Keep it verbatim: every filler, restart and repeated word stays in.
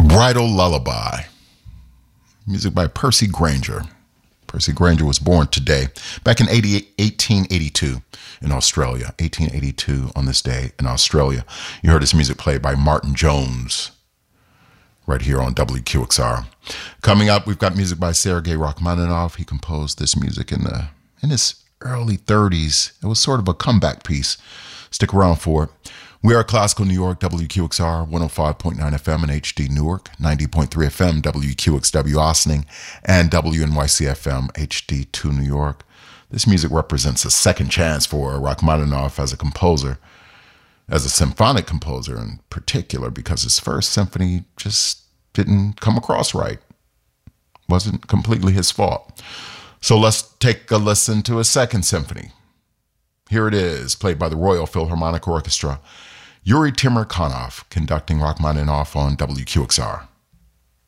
Bridal Lullaby. Music by Percy Grainger. Percy Grainger was born today, back in eighteen eighty-two in Australia. eighteen eighty-two on this day in Australia. You heard his music played by Martin Jones right here on W Q X R. Coming up, we've got music by Sergei Rachmaninoff. He composed this music in the in his early thirties. It was sort of a comeback piece. Stick around for it. We are Classical New York, W Q X R, one oh five point nine F M in H D Newark, ninety point three F M, W Q X W Ossining, and W N Y C F M, H D two New York. This music represents a second chance for Rachmaninoff as a composer, as a symphonic composer in particular, because his first symphony just didn't come across right. Wasn't completely his fault. So let's take a listen to his second symphony. Here it is, played by the Royal Philharmonic Orchestra. Yuri Timurkhanov conducting Rachmaninoff on W Q X R.